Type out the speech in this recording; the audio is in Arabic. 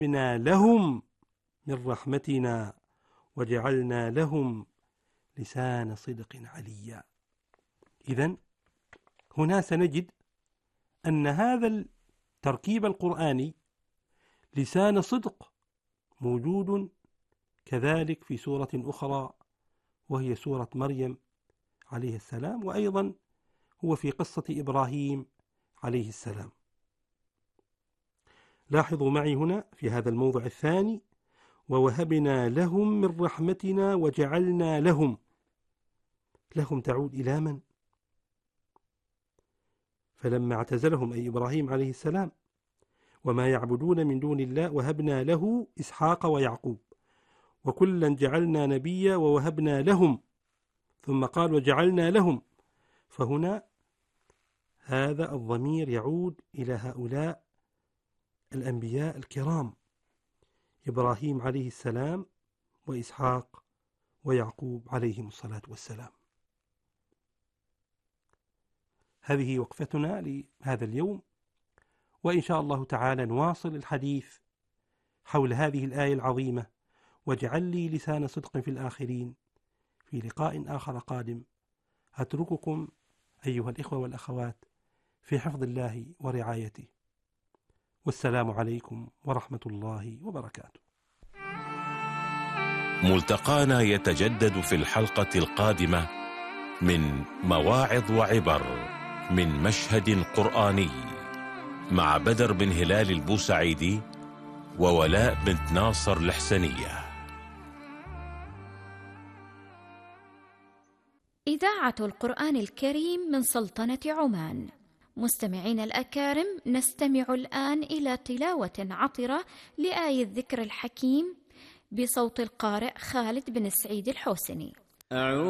وهبنا لهم من رحمتنا وجعلنا لهم لسان صدق عليا. إذن هنا سنجد أن هذا التركيب القرآني لسان صدق موجود كذلك في سورة أخرى وهي سورة مريم عليه السلام، وأيضا هو في قصة إبراهيم عليه السلام. لاحظوا معي هنا في هذا الموضع الثاني: ووهبنا لهم من رحمتنا وجعلنا لهم. لهم تعود إلى من؟ فلما اعتزلهم أي إبراهيم عليه السلام وما يعبدون من دون الله وهبنا له إسحاق ويعقوب وكلا جعلنا نبيا ووهبنا لهم، ثم قال وجعلنا لهم. فهنا هذا الضمير يعود إلى هؤلاء الأنبياء الكرام إبراهيم عليه السلام وإسحاق ويعقوب عليهم الصلاة والسلام. هذه وقفتنا لهذا اليوم، وإن شاء الله تعالى نواصل الحديث حول هذه الآية العظيمة: واجعل لي لسان صدق في الآخرين، في لقاء آخر قادم. أترككم أيها الإخوة والأخوات في حفظ الله ورعايته، والسلام عليكم ورحمة الله وبركاته. ملتقانا يتجدد في الحلقة القادمة من مواعظ وعبر من مشهد قرآني مع بدر بن هلال البوسعيدي وولاء بنت ناصر الحسنية. إذاعة القرآن الكريم من سلطنة عمان. مستمعين الأكارم، نستمع الآن إلى تلاوة عطرة لآية الذكر الحكيم بصوت القارئ خالد بن سعيد الحوسني.